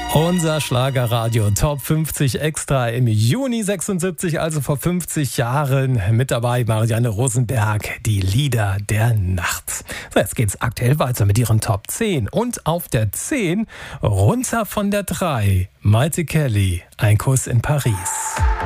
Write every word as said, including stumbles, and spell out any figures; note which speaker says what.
Speaker 1: Unser Schlagerradio Top fünfzig Extra im Juni sechsundsiebzig, also vor fünfzig Jahren. Mit dabei Marianne Rosenberg, die Lieder der Nacht. So, jetzt geht's aktuell weiter mit ihren Top zehn. Und auf der zehn, runter von der drei, Maite Kelly, Ein Kuss in Paris.